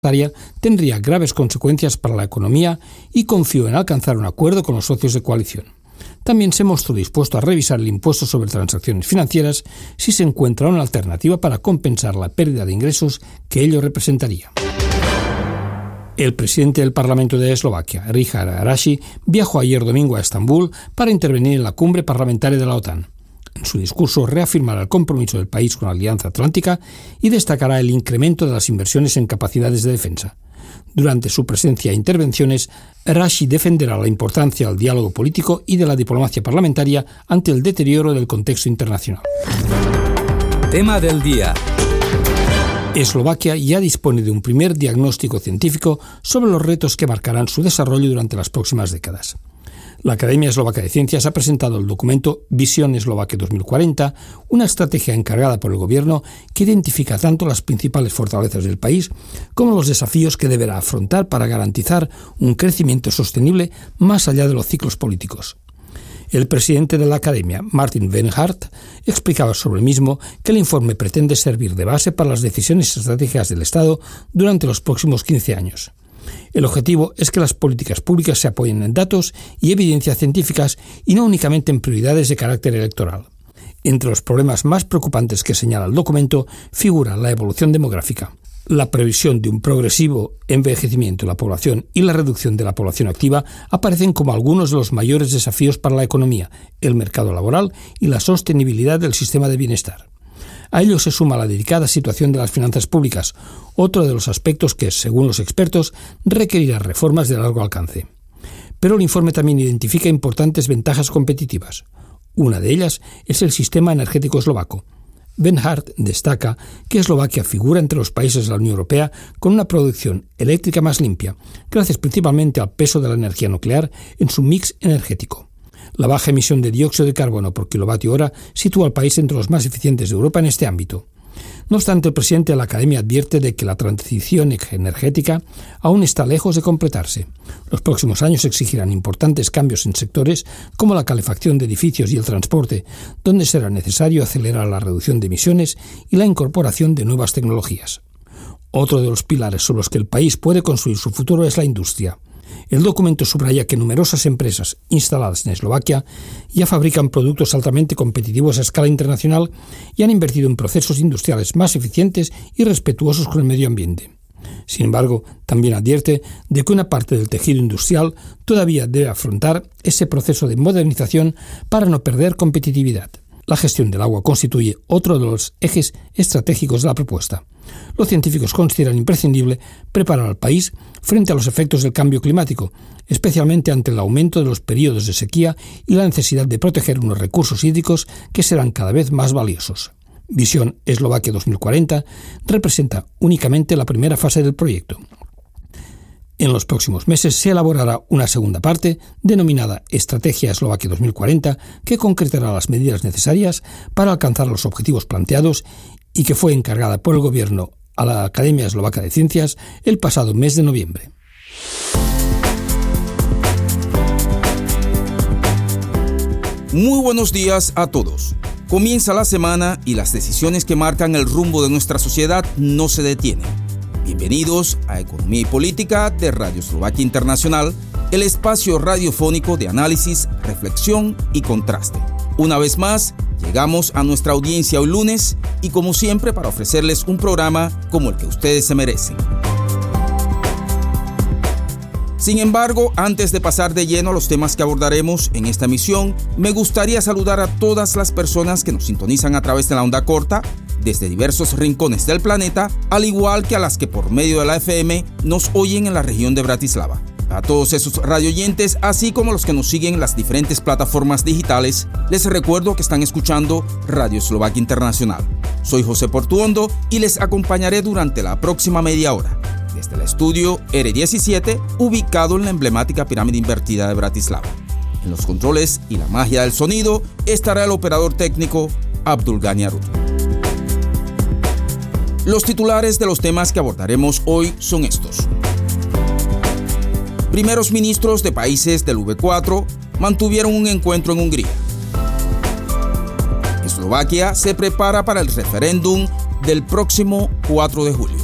tendría graves consecuencias para la economía y confió en alcanzar un acuerdo con los socios de coalición. También se mostró dispuesto a revisar el impuesto sobre transacciones financieras si se encuentra una alternativa para compensar la pérdida de ingresos que ello representaría. El presidente del Parlamento de Eslovaquia, Richard Raši, viajó ayer domingo a Estambul para intervenir en la cumbre parlamentaria de la OTAN. En su discurso reafirmará el compromiso del país con la Alianza Atlántica y destacará el incremento de las inversiones en capacidades de defensa. Durante su presencia e intervenciones, Raši defenderá la importancia del diálogo político y de la diplomacia parlamentaria ante el deterioro del contexto internacional. Tema del día. Eslovaquia ya dispone de un primer diagnóstico científico sobre los retos que marcarán su desarrollo durante las próximas décadas. La Academia Eslovaca de Ciencias ha presentado el documento Visión Eslovaquia 2040, una estrategia encargada por el gobierno que identifica tanto las principales fortalezas del país como los desafíos que deberá afrontar para garantizar un crecimiento sostenible más allá de los ciclos políticos. El presidente de la Academia, Martin Venhart, explicaba sobre el mismo que el informe pretende servir de base para las decisiones estratégicas del Estado durante los próximos 15 años. El objetivo es que las políticas públicas se apoyen en datos y evidencias científicas y no únicamente en prioridades de carácter electoral. Entre los problemas más preocupantes que señala el documento figura la evolución demográfica. La previsión de un progresivo envejecimiento de la población y la reducción de la población activa aparecen como algunos de los mayores desafíos para la economía, el mercado laboral y la sostenibilidad del sistema de bienestar. A ello se suma la delicada situación de las finanzas públicas, otro de los aspectos que, según los expertos, requerirá reformas de largo alcance. Pero el informe también identifica importantes ventajas competitivas. Una de ellas es el sistema energético eslovaco. Venhart destaca que Eslovaquia figura entre los países de la Unión Europea con una producción eléctrica más limpia, gracias principalmente al peso de la energía nuclear en su mix energético. La baja emisión de dióxido de carbono por kilovatio hora sitúa al país entre los más eficientes de Europa en este ámbito. No obstante, el presidente de la Academia advierte de que la transición energética aún está lejos de completarse. Los próximos años exigirán importantes cambios en sectores como la calefacción de edificios y el transporte, donde será necesario acelerar la reducción de emisiones y la incorporación de nuevas tecnologías. Otro de los pilares sobre los que el país puede construir su futuro es la industria. El documento subraya que numerosas empresas instaladas en Eslovaquia ya fabrican productos altamente competitivos a escala internacional y han invertido en procesos industriales más eficientes y respetuosos con el medio ambiente. Sin embargo, también advierte de que una parte del tejido industrial todavía debe afrontar ese proceso de modernización para no perder competitividad. La gestión del agua constituye otro de los ejes estratégicos de la propuesta. Los científicos consideran imprescindible preparar al país frente a los efectos del cambio climático, especialmente ante el aumento de los periodos de sequía y la necesidad de proteger unos recursos hídricos que serán cada vez más valiosos. Visión Eslovaquia 2040 representa únicamente la primera fase del proyecto. En los próximos meses se elaborará una segunda parte, denominada Estrategia Eslovaquia 2040, que concretará las medidas necesarias para alcanzar los objetivos planteados y que fue encargada por el Gobierno a la Academia Eslovaca de Ciencias el pasado mes de noviembre. Muy buenos días a todos. Comienza la semana y las decisiones que marcan el rumbo de nuestra sociedad no se detienen. Bienvenidos a Economía y Política de Radio Eslovaquia Internacional, el espacio radiofónico de análisis, reflexión y contraste. Una vez más, llegamos a nuestra audiencia hoy lunes y como siempre para ofrecerles un programa como el que ustedes se merecen. Sin embargo, antes de pasar de lleno a los temas que abordaremos en esta emisión, me gustaría saludar a todas las personas que nos sintonizan a través de la onda corta, desde diversos rincones del planeta, al igual que a las que por medio de la FM nos oyen en la región de Bratislava. A todos esos radioyentes, así como a los que nos siguen en las diferentes plataformas digitales, les recuerdo que están escuchando Radio Eslovaquia Internacional. Soy José Portuondo y les acompañaré durante la próxima media hora, desde el estudio R17, ubicado en la emblemática pirámide invertida de Bratislava. En los controles y la magia del sonido estará el operador técnico Abdulgani Arut. Los titulares de los temas que abordaremos hoy son estos. Primeros ministros de países del V4 mantuvieron un encuentro en Hungría. Eslovaquia se prepara para el referéndum del próximo 4 de julio.